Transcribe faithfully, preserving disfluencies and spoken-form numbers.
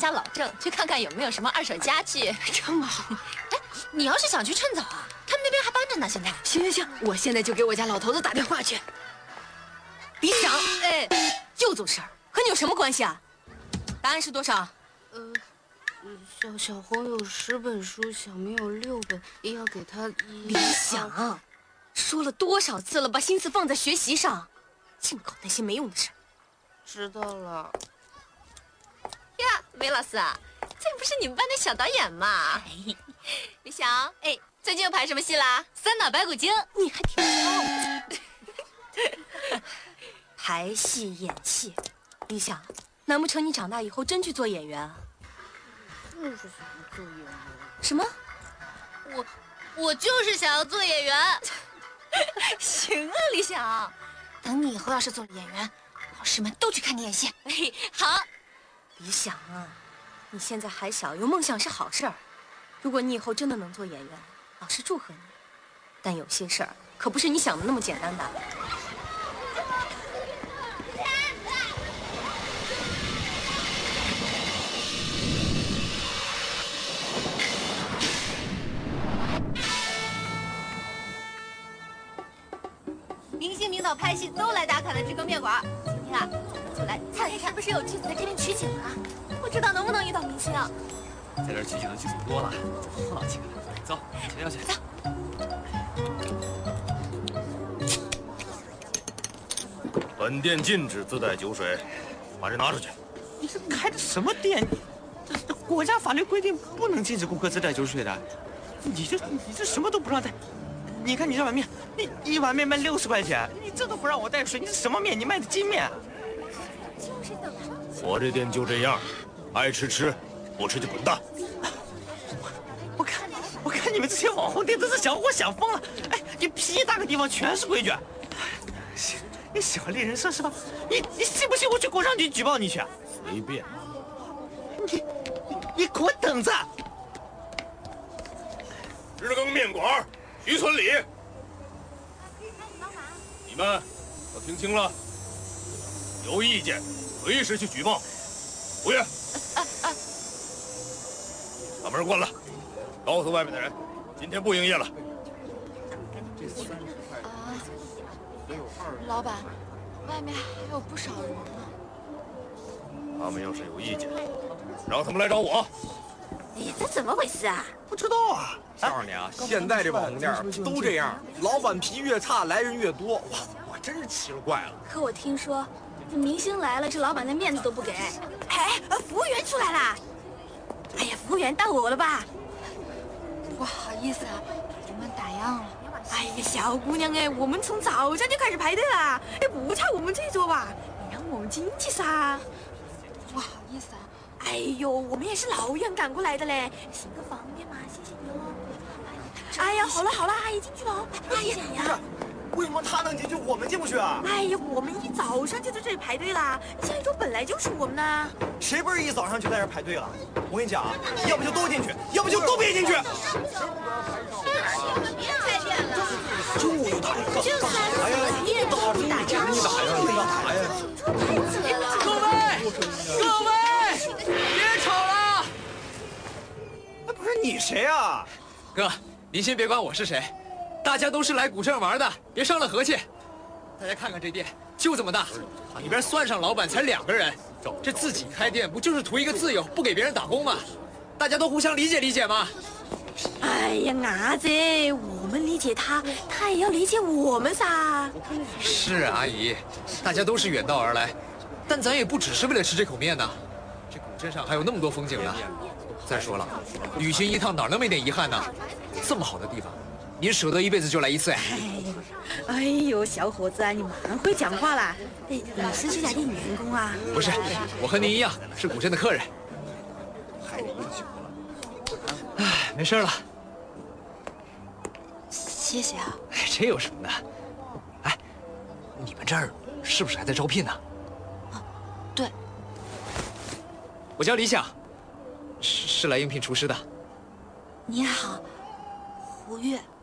家老郑，去看看有没有什么二手家具。 这么好？ 哎，你要是想去趁早啊，他们那边还搬着呢。现在。 行行行，我现在就给我家老头子打电话去。李想， 哎， 就做事儿，和你有什么关系啊？答案是多少？ 呃，小小红有十本书，小明有六本，也要给他一。 李想，说了多少次了，把心思放在学习上，净搞那些没用的事。 知道了。 呀，梅老师啊，这不是你们班的小导演吗？李想，哎，最近又排什么戏啦？《三打白骨精》， 你还挺高。排戏演戏，李想，难不成你长大以后真去做演员啊？ 就是想做演员。 什么？ 我，我就是想要做演员。行啊，李想，等你以后要是做了演员，老师们都去看你演戏。哎，好。 李想啊，你现在还小，有梦想是好事儿。如果你以后真的能做演员，老师祝贺你。但有些事儿可不是你想的那么简单的。 明星名导拍戏都来打卡的知更面馆，今天啊，就来看一看是不是有剧组在这边取景啊？不知道能不能遇到明星啊？ 在这儿取景的剧组多了，好几个。走，谁要去？ 走。 本店禁止自带酒水，把人拿出去。 你这开的什么店？这这国家法律规定不能禁止顾客自带酒水的。你这你这什么都不让带。你看你这碗面，你一碗面卖六十块钱，你这都不让我带水，你是什么面？你卖的精面？ 我这店就这样，爱吃吃，不吃就滚蛋。 我看我看你们这些网红店都是想活想疯了。哎，你屁大个地方全是规矩。你喜欢猎人设是吧？你你信不信我去工商局举报你去？ 随便。 你你给我等着！ 日更面馆。徐村里，你们都听清了，有意见随时去举报。服务员，把门关了，告诉外面的人，今天不营业了。 啊，老板，外面还有不少人呢。 他们要是有意见，让他们来找我。 哎呀，这怎么回事啊？ 不知道啊。 告诉你啊，现在这网红店都这样，老板脾气越差，来人越多。我我真是奇了怪了。 可我听说，这明星来了，这老板的面子都不给。哎，服务员出来了！哎呀，服务员到我了吧？ 不好意思啊，我们打烊了。 哎呀，小姑娘哎，我们从早上就开始排队了，哎，不差我们这一桌吧？你让我们进去噻。 不好意思啊。 哎呦，我们也是老远赶过来的嘞，行个方便嘛，谢谢你哦。哎呀，好了好了，阿姨进去了哦。哎呀呀， 为什么他能进去，我们进不去啊？ 哎呀，我们一早上就在这里排队啦，下一桌本来就是我们的。 谁不是一早上就在这排队了？我跟你讲啊，要不就都进去，要不就都别进去。 别开店了， 就有打呀， 就算是别打你打呀，你打呀。 各位，各位，别吵了。 哎，不是你谁啊？ 哥，您先别管我是谁，大家都是来古镇玩的，别伤了和气。大家看看这店，就这么大，里边算上老板才两个人，这自己开店不就是图一个自由，不给别人打工吗？大家都互相理解理解嘛。 哎呀，伢子，我们理解他，他也要理解我们噻。 是啊，阿姨，大家都是远道而来，但咱也不只是为了吃这口面呐。这古镇上还有那么多风景呢。再说了，旅行一趟哪能没点遗憾呢？这么好的地方，您舍得一辈子就来一次呀？ 哎呦，小伙子啊，你蛮会讲话啦！哎，你是这家店员工啊？ 不是，我和您一样是古镇的客人。哎，没事了。 谢谢啊。 哎，这有什么的？哎，你们这儿是不是还在招聘呢？ 啊，对。 我叫李想，是是来应聘厨师的。 你好，胡月。